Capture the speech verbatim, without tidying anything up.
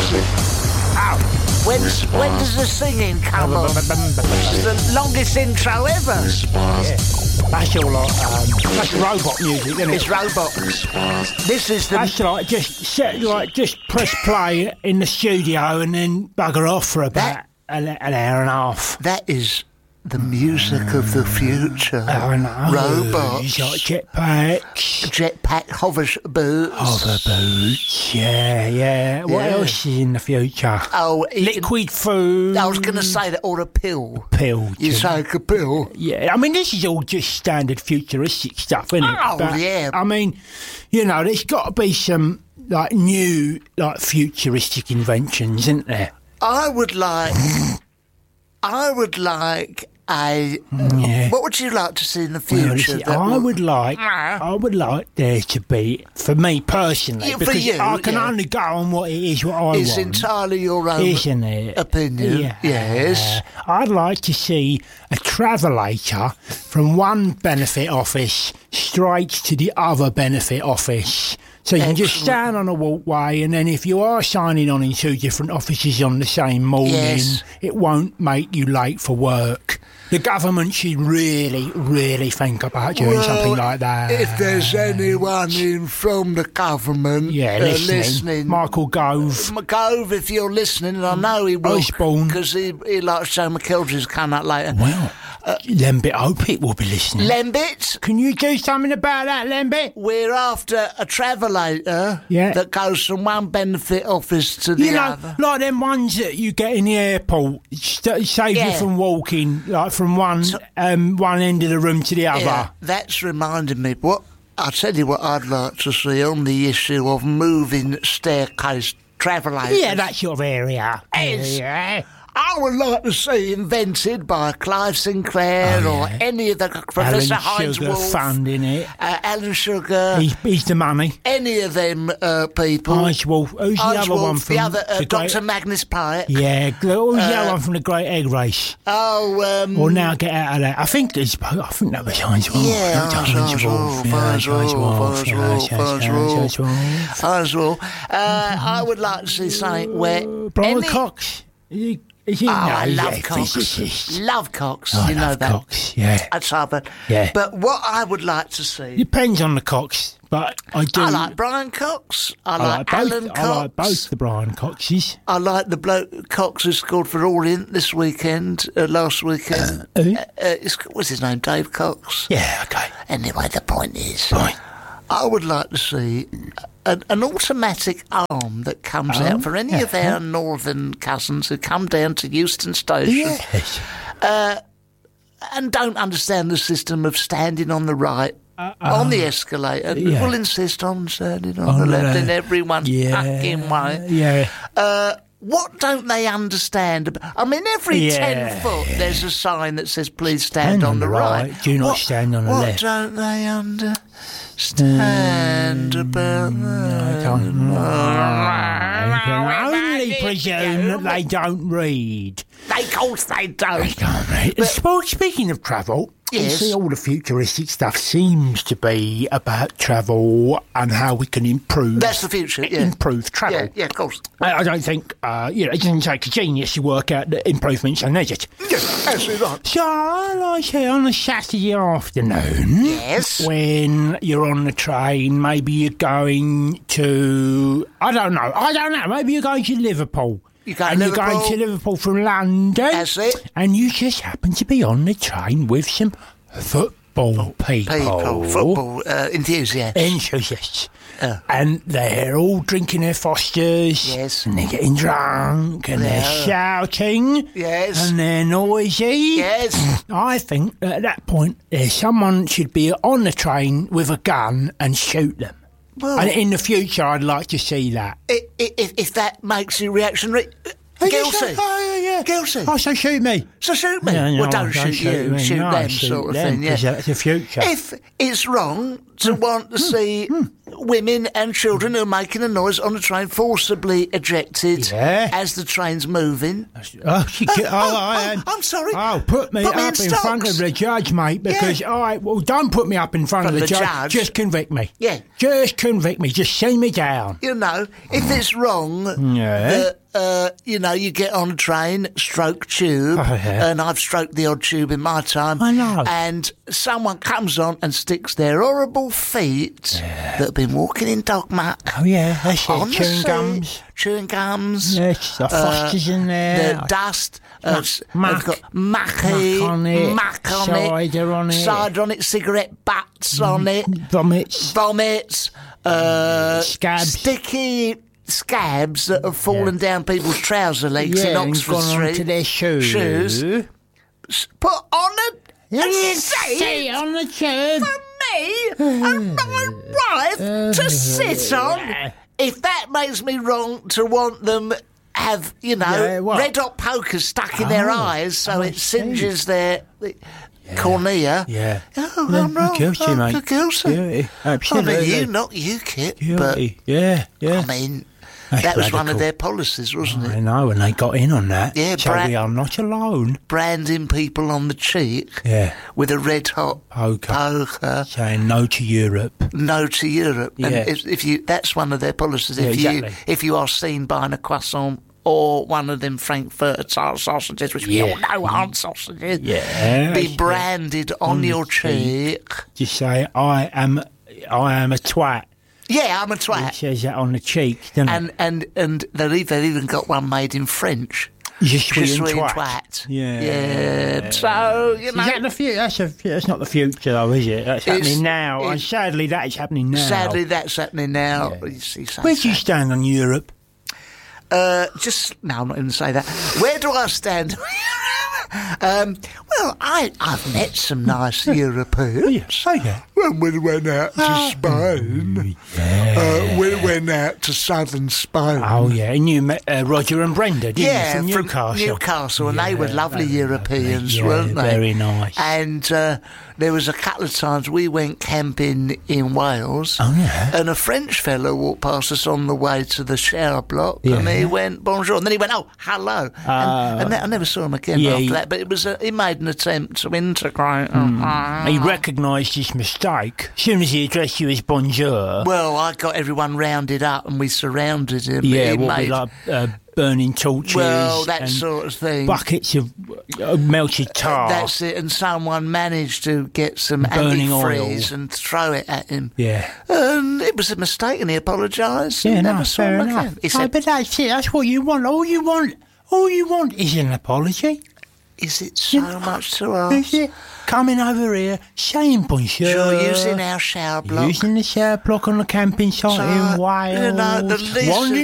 Oh, when's, when does the singing come on? This is the longest intro ever. Yeah. That's all like, um, that's robot music, isn't it? It's robot. This is the... That's like, just set, like, just press play in the studio and then bugger off for about That- an, an hour and a half. That is the music of the future. I know. Robots. Like jetpacks. Jetpack hover boots. Hover boots, yeah, yeah. What Yeah. else is in the future? Oh, eating- Liquid food. I was going to say that, or a pill. Pill. You too. take a pill. Yeah, I mean, this is all just standard futuristic stuff, isn't it? Oh, But, yeah. I mean, you know, there's got to be some, like, new, like, futuristic inventions, isn't there? I would like... I would like a... Yeah. What would you like to see in the Well, future? listen, that I will- would like, Ah. I would like there to be, for me personally, Yeah, for because you, I can yeah. only go on what it is, what I It's want. entirely your own Isn't it? opinion. Yeah. Yes. I'd like to see a travelator from one benefit office straight to the other benefit office. So you can just Excellent. stand on a walkway, and then if you are signing on in two different offices on the same morning, Yes. it won't make you late for work. The government should really, really think about doing something like that. If there's anyone in from the government yeah, uh, listening. listening, Michael Gove. Gove, if you're listening, and I know he will, Osborne. because he, he likes Joe McKeldry's come out later. Well, Lembit Opit will be listening. Lembit, Can you do something about that, Lembit? we're after a travelator Yeah. that goes from one benefit office to the You know, other. like them ones that you get in the airport, st- save Yeah. you from walking, like from one um, one end of the room to the other. Yeah, that's reminded me. What I'll tell you what I'd like to see on the issue of moving staircase travellators. Yeah, that sort of area. Yes. Yeah. I would like to see invented by Clive Sinclair Oh, or yeah. any of the Professor Alan Heinz Sugar Wolf, funding it. uh, Alan Sugar, He's, he's the money. any of them uh, people. Heinz Wolf. Who's the Heinz other Wolf, one from the other uh, the Doctor Great... Magnus Pyatt. Yeah, who's the Uh, other one from the Great Egg Race? Oh, um, Or now get out of that. I think there's, I think that was Heinz Wolf. Yeah, Heinz Heinz Wolf, Yeah, Heinz Wolf, Heinz Wolf, Heinz yeah, Wolf, yes, Heinz yes, Wolf. yes, Wolf. as well. Uh, I would like to see something where Brian any- Cox. Is he, is he Oh, no, I he's love a Cox. physicist. Love Cox. I you know love that. Cox, yeah. That's Harvard. Yeah. But what I would like to see. Depends on the Cox, but I do. I like Brian Cox. I I like, like both, Alan Cox. I like both the Brian Coxes. I like the bloke Cox who scored for Orient this weekend, uh, last weekend. Uh, who? Uh, it's, what's his name? Dave Cox. Yeah, okay. Anyway, the point is, Fine. I would like to see an, an automatic arm that comes Oh, out for any of yeah. our northern cousins who come down to Euston Station Yes. and don't understand the system of standing on the right. on the escalator, Uh, yeah. will insist on standing on, On the the left left. in every one Yeah. fucking way. Yeah. Uh, what don't they understand? ab- I mean, every Yeah. ten foot there's a sign that says "Please stand, on, the right." Do not What- stand on the what left. don't they understand about that? I don't know. I can only presume that they don't read. They, of course, they don't. They don't read. Well, speaking of travel, you Yes. see all the futuristic stuff seems to be about travel and how we can improve. That's the future. Yeah, Improve travel. yeah, yeah, of course. I I don't think, uh, you know, it doesn't take a genius to work out the improvements, and does it? Yes, absolutely right. So, like say on a Saturday afternoon, Yes. when you're on the train, maybe you're going to, I don't know, I don't know, maybe you're going to Liverpool. You go to and Liverpool. you're going to Liverpool from London. That's it. And you just happen to be on the train with some football people. People, football uh, enthusiasts. Enthusiasts. Oh. And they're all drinking their Fosters. Yes. And they're getting drunk. And they're Yeah. shouting. Yes. And they're noisy. Yes. I think that at that point, uh, someone should be on the train with a gun and shoot them. Well, And in the future, I'd like to see that. i- i- if, if that makes you reactionary, guilty. Oh, yeah, yeah. Guilty. Oh, so shoot me. So shoot me. No, no, well, don't, shoot, you, me. shoot No, them, shoot sort of them, thing. Yeah. 'cause that's the future. If it's wrong, to want to see women and children who are making a noise on the train forcibly ejected Yeah. as the train's moving. Oh, she, Oh, oh, oh, I, oh, I'm sorry. Oh, put me Put me up in in, front of stocks. the judge, mate, because I... Well, don't put me up in front, Front of the, of the judge. judge. Just convict me. Yeah. Just convict me. Just send me down. You know, if it's wrong Yeah. that, uh, you know, you get on a train, stroke tube, Oh, yeah. and I've stroked the odd tube in my time. I know. And someone comes on and sticks their horrible feet that have been walking in dog muck Oh, yeah, that's on it. the Chewing seat, gums. chewing gums. Yes, the Fosters in there. The dust. Uh, s- Muck. they've got mucky, Muck on it, muck on cider it, on it. cider on it, cigarette butts on it, Vomits. vomits, uh, Scabs. sticky scabs that have fallen down people's trouser legs in Yeah, and Oxford gone Street. onto their shoes. Shoes. S- Put on a, a Sit seat on the tube. for me and my wife to sit on. If that makes me wrong to want them have, you know, Yeah, what? red hot pokers stuck in their Oh, eyes so oh, I it see. singes their cornea. Yeah. Oh, Yeah, I'm wrong. guilty, I'm mate. guilty. Guilty. I Absolutely. mean, you, not you, Kit. But, Guilty. Yeah, yeah. I mean, That's that was one of radical. their policies, wasn't I it? know, and they got in on that. Yeah, so Brad- we are not alone. Branding people on the cheek Yeah. with a red hot Poker. poker. Saying no to Europe. No to Europe. And Yeah. if, if you, that's one of their policies. Yeah, If you exactly. if you are seen buying a croissant or one of them Frankfurter style sausages, which we Yeah. all know aren't sausages, Yeah. be branded on, On the your cheek. cheek. Just say, I am I am a twat. Yeah, I'm a It twat. says that on the cheek, doesn't And and and they've even, they've even got one made in French. it? Je suis Je un suis un twat. twat. Yeah. Yeah. So, you Is know, that the future? That's, a, that's not the future, though, is it? That's It's- happening now, and it's- sadly, that is happening now. sadly that's happening now. Yeah. You see, so Where do you sad. stand on Europe? Uh, just no, I'm not going to say that. Where do I stand? um, well, I I've met some nice Europeans. Yeah, say that. When we went out to Oh. Spain, uh, we went out to southern Spain. Oh, yeah, and you met uh, Roger and Brenda, didn't Yeah, you, from Newcastle? Newcastle, and they were Yeah, lovely they were Europeans, lovely. Yeah, weren't they? very nice. And uh, there was a couple of times we went camping in Wales, Oh, yeah. and a French fellow walked past us on the way to the shower block, Yeah. and he went bonjour, and then he went oh hello, Uh, and, and then I never saw him again yeah, after he- that. But it was a, he made an attempt to integrate. He recognised his mistake. As soon as he addressed you as bonjour, Well, I got everyone rounded up, and we surrounded him. yeah, He what made, we like uh, burning torches well, that and sort of thing. buckets of uh, melted tar. That's it, and someone managed to get some Burning antifreeze oil. and throw it at him. Yeah. And it was a mistake, and he apologised. Yeah, and no, never saw fair him enough. again. He Oh, said, but that's it. That's what you want. All you want, all you want is an apology. "Is it so much to ask? Is it? Coming over here, saying bonjour. You're using our shower block." Using the shower block on the camping site So, in Wales. you know, the least wandering